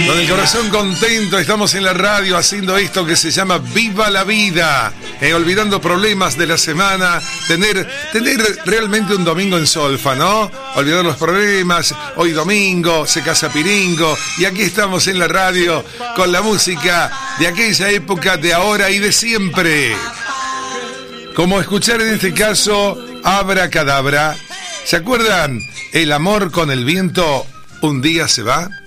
Con el corazón contento estamos en la radio haciendo esto que se llama Viva la Vida, olvidando problemas de la semana, tener realmente un domingo en solfa, ¿no? Olvidar los problemas, hoy domingo, se casa Piringo, y aquí estamos en la radio con la música de aquella época, de ahora y de siempre. Como escuchar en este caso Abracadabra. ¿Se acuerdan? El amor con el viento un día se va.